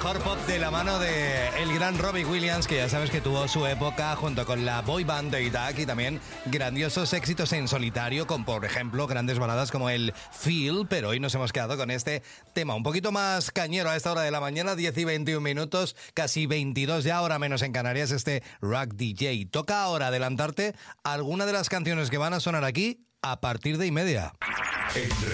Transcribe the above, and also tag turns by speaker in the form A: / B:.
A: mejor pop de la mano de el gran Robbie Williams, que ya sabes que tuvo su época junto con la boy band de Itac y también grandiosos éxitos en solitario, con por ejemplo grandes baladas como el Feel, pero hoy nos hemos quedado con este tema un poquito más cañero a esta hora de la mañana, 10 y 21 minutos, casi 22 ya, hora menos en Canarias, este Rock DJ. Toca ahora adelantarte alguna de las canciones que van a sonar aquí a partir de y media.
B: En